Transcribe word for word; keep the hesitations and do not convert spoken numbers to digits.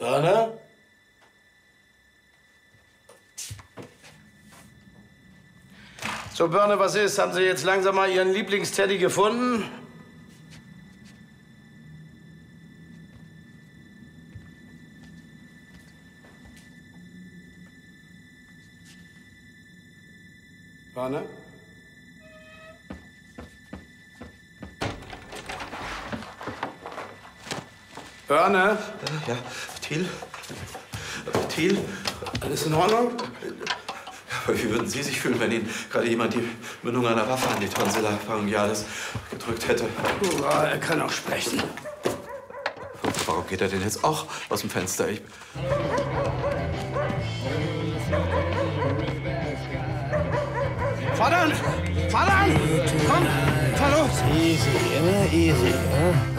Werner? So, Birne, was ist? Haben Sie jetzt langsam mal Ihren Lieblingsteddy gefunden? Birne? Birne? Äh, ja, Thiel? Thiel? Alles in Ordnung? Aber wie würden Sie sich fühlen, wenn Ihnen gerade jemand die Mündung einer Waffe an die Tonsilla pharyngealis gedrückt hätte? Ja, er kann auch sprechen. Warum geht er denn jetzt auch aus dem Fenster? Ich... Fahr an! Fahr an! Komm, fahr los! Easy, immer easy, ja?